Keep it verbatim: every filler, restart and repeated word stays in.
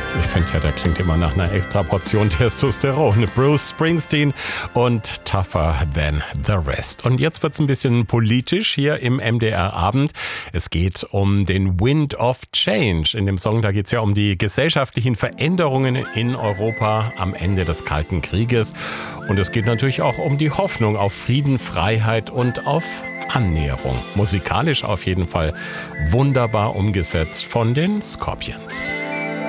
Ich finde ja, der klingt immer nach einer extra Portion Testosteron. Bruce Springsteen und Tougher Than the Rest. Und jetzt wird's ein bisschen politisch hier im M D R-Abend. Es geht um den Wind of Change. In dem Song, da geht's ja um die gesellschaftlichen Veränderungen in Europa am Ende des Kalten Krieges. Und es geht natürlich auch um die Hoffnung auf Frieden, Freiheit und auf Annäherung. Musikalisch auf jeden Fall wunderbar umgesetzt von den Scorpions.